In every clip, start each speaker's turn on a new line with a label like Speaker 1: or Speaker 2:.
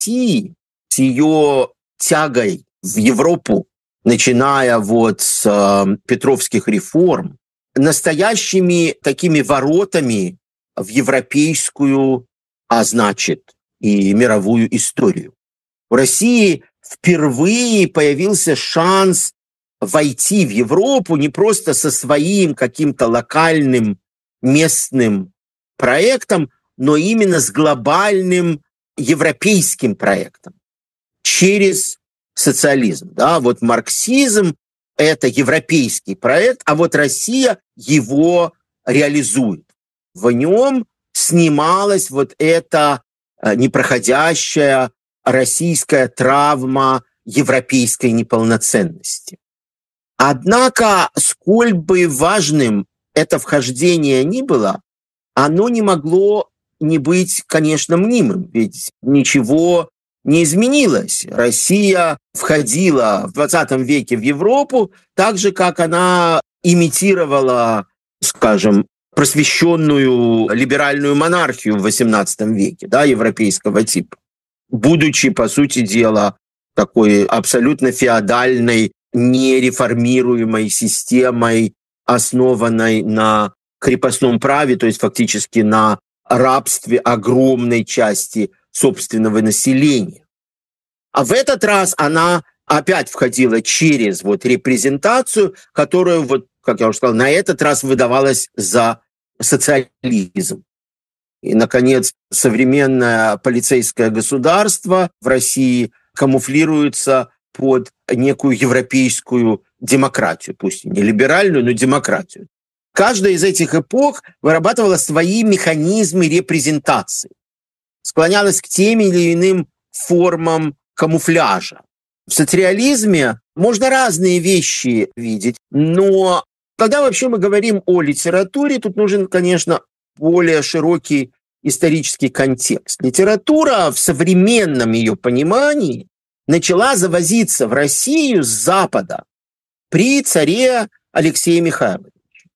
Speaker 1: России с ее тягой в Европу, начиная вот с петровских реформ, настоящими такими воротами в европейскую, а значит и мировую историю. В России впервые появился шанс войти в Европу не просто со своим каким-то локальным местным проектом, но именно с глобальным европейским проектом через социализм. Да? Вот марксизм – это европейский проект, а вот Россия его реализует. В нем снималась вот эта непроходящая российская травма европейской неполноценности. Однако, сколь бы важным это вхождение ни было, оно не могло не быть, конечно, мнимым, ведь ничего не изменилось. Россия входила в 20 веке в Европу так же, как она имитировала, скажем, просвещенную либеральную монархию в XVIII веке, да, европейского типа, будучи, по сути дела, такой абсолютно феодальной, нереформируемой системой, основанной на крепостном праве, то есть фактически на рабстве огромной части собственного населения. А в этот раз она опять входила через вот репрезентацию, которую, вот, как я уже сказал, на этот раз выдавалась за социализм. И, наконец, современное полицейское государство в России камуфлируется под некую европейскую демократию, пусть и не либеральную, но демократию. Каждая из этих эпох вырабатывала свои механизмы репрезентации, склонялась к тем или иным формам камуфляжа. В соцреализме можно разные вещи видеть, но когда вообще мы говорим о литературе, тут нужен, конечно, более широкий исторический контекст. Литература в современном ее понимании начала завозиться в Россию с Запада при царе Алексее Михайловиче.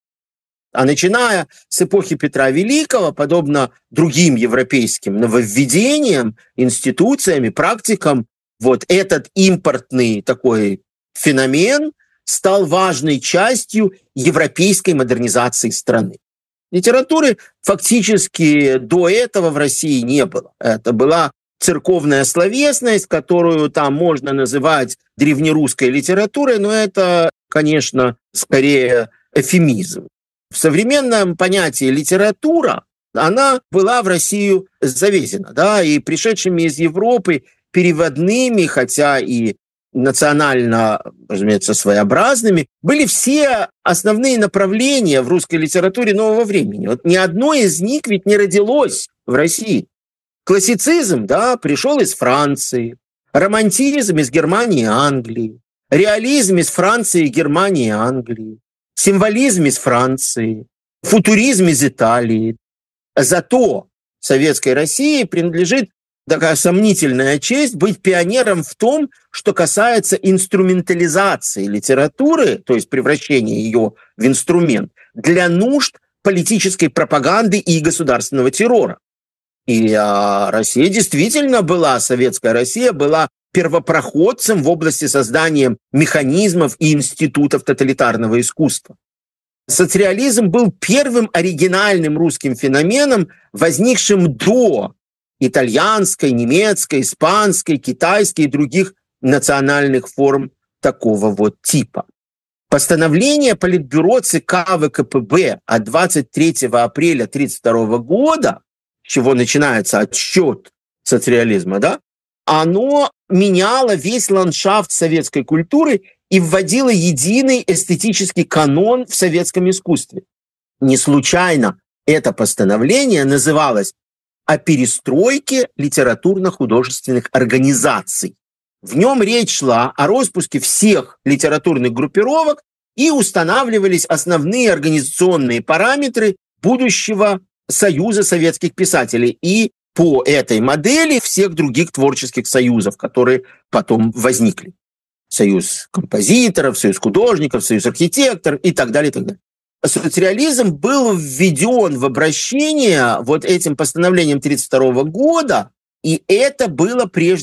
Speaker 1: А начиная с эпохи Петра Великого, подобно другим европейским нововведениям, институциям и практикам, вот этот импортный такой феномен стал важной частью европейской модернизации страны. Литературы фактически до этого в России не было. Это была церковная словесность, которую там можно называть древнерусской литературой, но это, конечно, скорее эвфемизм. В современном понятии литература, она была в Россию завезена, да, и пришедшими из Европы переводными, хотя и национально, разумеется, своеобразными, были все основные направления в русской литературе нового времени. Вот ни одно из них ведь не родилось в России. Классицизм, да, пришел из Франции, романтизм из Германии и Англии, реализм из Франции, Германии и Англии, символизм из Франции, футуризм из Италии. Зато советской России принадлежит такая сомнительная честь быть пионером в том, что касается инструментализации литературы, то есть превращения ее в инструмент, для нужд политической пропаганды и государственного террора. И Россия действительно была, советская Россия была первопроходцем в области создания механизмов и институтов тоталитарного искусства. Соцреализм был первым оригинальным русским феноменом, возникшим до итальянской, немецкой, испанской, китайской и других национальных форм такого вот типа. Постановление Политбюро ЦК ВКПБ от 23 апреля 1932 года, с чего начинается отсчет соцреализма, да, оно меняло весь ландшафт советской культуры и вводило единый эстетический канон в советском искусстве. Не случайно это постановление называлось «О перестройке литературно-художественных организаций». В нем речь шла о распуске всех литературных группировок и устанавливались основные организационные параметры будущего Союза советских писателей и по этой модели всех других творческих союзов, которые потом возникли. Союз композиторов, союз художников, союз архитекторов и так далее, и так далее. Соцреализм был введен в обращение вот этим постановлением 1932 года, и это было прежде